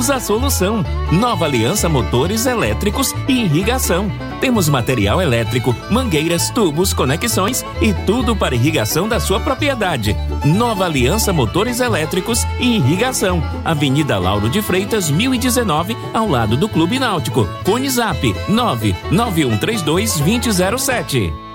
temos a solução. Nova Aliança Motores Elétricos e Irrigação. Temos material elétrico, mangueiras, tubos, conexões e tudo para irrigação da sua propriedade. Nova Aliança Motores Elétricos e Irrigação. Avenida Lauro de Freitas, 1019, ao lado do Clube Náutico. Fone Zap 99132-2007.